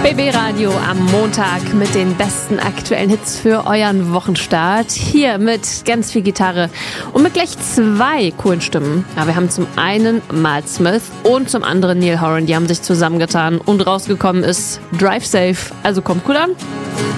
BB Radio am Montag mit den besten aktuellen Hits für euren Wochenstart. Hier mit ganz viel Gitarre und mit gleich 2 coolen Stimmen. Ja, wir haben zum einen Miles Smith und zum anderen Niall Horan. Die haben sich zusammengetan und rausgekommen ist Drive Safe. Also kommt cool an.